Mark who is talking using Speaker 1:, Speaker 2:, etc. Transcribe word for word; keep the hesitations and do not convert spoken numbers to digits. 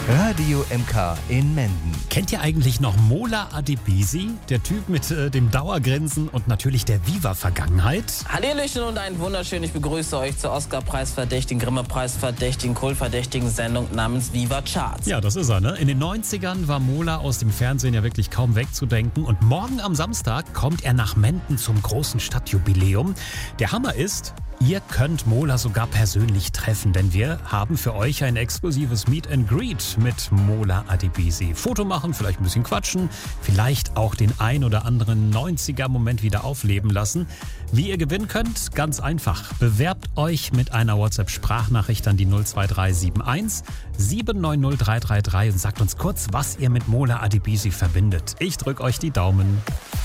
Speaker 1: Radio M K in Menden.
Speaker 2: Kennt ihr eigentlich noch Mola Adebisi? Der Typ mit äh, dem Dauergrinsen und natürlich der Viva-Vergangenheit.
Speaker 3: Hallöchen und ein wunderschön. Ich begrüße euch zur Oscar-Preis-verdächtigen, Grimme-Preis-verdächtigen, Kohl-verdächtigen Sendung namens Viva Charts.
Speaker 2: Ja, das ist er, ne? In den neunzigern war Mola aus dem Fernsehen ja wirklich kaum wegzudenken. Und morgen am Samstag kommt er nach Menden zum großen Stadtjubiläum. Der Hammer ist, ihr könnt Mola sogar persönlich treffen, denn wir haben für euch ein exklusives Meet and Greet mit Mola Adebisi. Foto machen, vielleicht ein bisschen quatschen, vielleicht auch den ein oder anderen neunziger-Moment wieder aufleben lassen. Wie ihr gewinnen könnt? Ganz einfach. Bewerbt euch mit einer WhatsApp-Sprachnachricht an die null zwei drei sieben eins sieben neun null drei drei drei und sagt uns kurz, was ihr mit Mola Adebisi verbindet. Ich drücke euch die Daumen.